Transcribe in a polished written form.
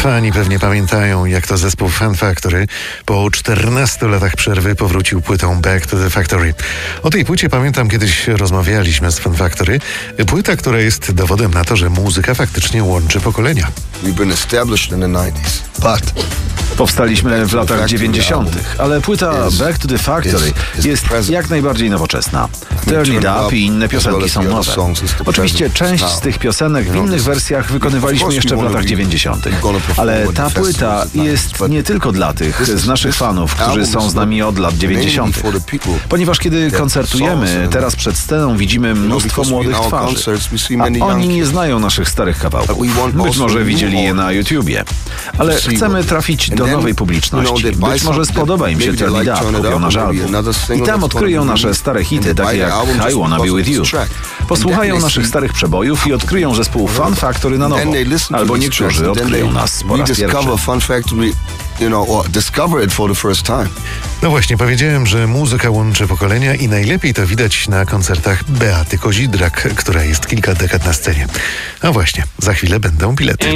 Fani pewnie pamiętają, jak to zespół Fun Factory po 14 latach przerwy powrócił płytą Back to the Factory. O tej płycie pamiętam, kiedyś rozmawialiśmy z Fun Factory. Płyta, która jest dowodem na to, że muzyka faktycznie łączy pokolenia. Powstaliśmy w latach 90., ale płyta Back to the Factory jest jak najbardziej nowoczesna. Turn It Up i inne piosenki są nowe. Oczywiście część z tych piosenek w innych wersjach wykonywaliśmy jeszcze w latach 90., ale ta płyta jest nie tylko dla tych z naszych fanów, którzy są z nami od lat 90., ponieważ kiedy koncertujemy, teraz przed sceną widzimy mnóstwo młodych twarzy, a oni nie znają naszych starych kawałków. Być może widzieli je na YouTubie, ale chcemy trafić do nowej publiczności. Być może spodoba im się Turn It Up, kupią nasz album i tam odkryją nasze stare hity, takie jak I Wanna Be With You. Posłuchają naszych starych przebojów i odkryją zespół Fun Factory na nowo. Albo niektórzy odkryją nas po raz pierwszy. No właśnie, powiedziałem, że muzyka łączy pokolenia i najlepiej to widać na koncertach Beaty Kozidrak, która jest kilka dekad na scenie. A właśnie, za chwilę będą bilety.